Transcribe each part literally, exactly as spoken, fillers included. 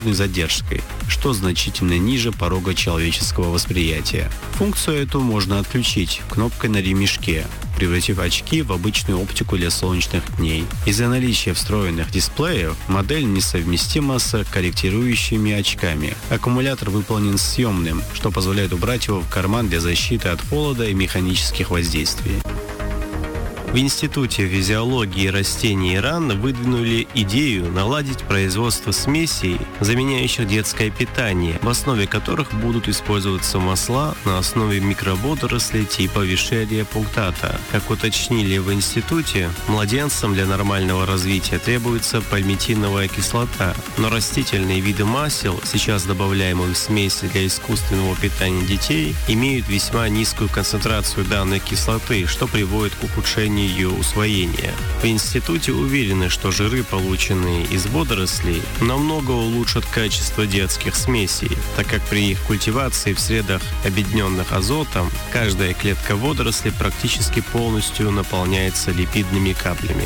задержкой, что значительно ниже порога человеческого восприятия. Функцию эту можно отключить кнопкой на ремешке, превратив очки в обычную оптику для солнечных дней. Из-за наличия встроенных дисплеев модель несовместима с корректирующими очками. Аккумулятор выполнен съемным, что позволяет убрать его в карман для защиты от холода и механических воздействий. В Институте физиологии растений Ирана выдвинули идею наладить производство смесей, заменяющих детское питание, в основе которых будут использоваться масла на основе микроводорослей типа Вишерия пунктата. Как уточнили в институте, младенцам для нормального развития требуется пальмитиновая кислота, но растительные виды масел, сейчас добавляемые в смеси для искусственного питания детей, имеют весьма низкую концентрацию данной кислоты, что приводит к ухудшению ее усвоения. В институте уверены, что жиры, полученные из водорослей, намного улучшат качество детских смесей, так как при их культивации в средах, объединенных азотом, каждая клетка водорослей практически полностью наполняется липидными каплями.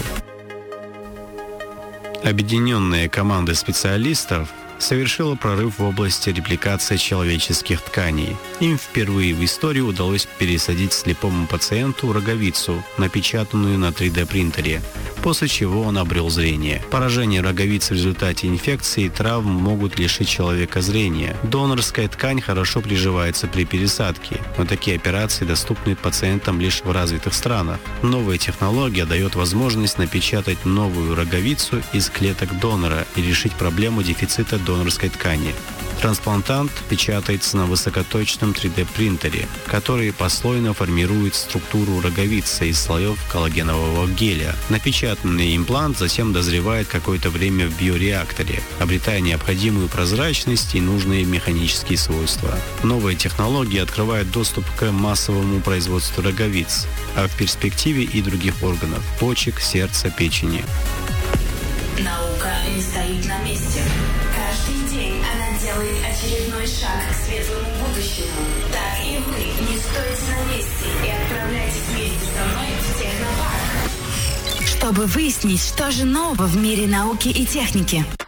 Объединенная команда специалистов совершила прорыв в области репликации человеческих тканей. Им впервые в истории удалось пересадить слепому пациенту роговицу, напечатанную на три дэ принтере, после чего он обрел зрение. Поражение роговицы в результате инфекции и травм могут лишить человека зрения. Донорская ткань хорошо приживается при пересадке, но такие операции доступны пациентам лишь в развитых странах. Новая технология дает возможность напечатать новую роговицу из клеток донора и решить проблему дефицита донорской ткани. Трансплантант печатается на высокоточном три дэ принтере, который послойно формирует структуру роговицы из слоев коллагенового геля. Напечатанный имплант затем дозревает какое-то время в биореакторе, обретая необходимую прозрачность и нужные механические свойства. Новая технология открывает доступ к массовому производству роговиц, а в перспективе и других органов – почек, сердца, печени. Наука не стоит на месте. Каждый день она делает очередной шаг к светлому будущему. Так и вы не стойте на месте и отправляйтесь вместе со мной в технопарк, чтобы выяснить, что же нового в мире науки и техники.